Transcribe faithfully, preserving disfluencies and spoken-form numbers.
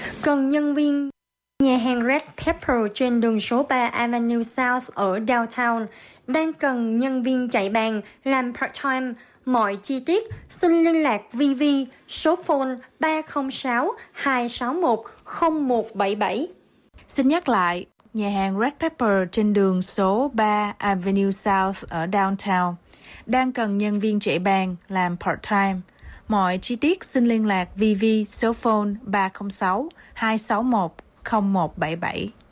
Cần nhân viên nhà hàng Red Pepper trên đường số ba Avenue South ở Downtown đang cần nhân viên chạy bàn làm part-time. Mọi chi tiết xin liên lạc vê vê số phone ba không sáu hai sáu một không một bảy bảy. Xin nhắc lại, nhà hàng Red Pepper trên đường số ba Avenue South ở Downtown đang cần nhân viên chạy bàn làm part-time. Mọi chi tiết xin liên lạc vê vê số phone ba không sáu hai sáu một không một bảy bảy.